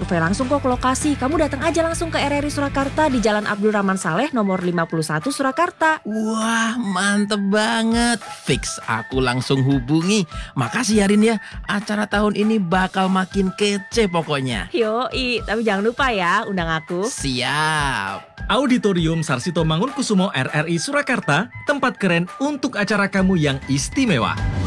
survei langsung kok ke lokasi. Kamu datang aja langsung ke RRI Surakarta di Jalan Abdul Rahman Saleh nomor 51 Surakarta. Wah, mantep banget. Fix, aku langsung hubungi. Makasih ya Rin ya, acara tahun ini bakal makin kece pokoknya. Yoi, tapi jangan lupa ya undang aku. Siap. Auditorium Sarsito Mangunkusumo RRI Surakarta, tempat keren untuk acara kamu yang istimewa.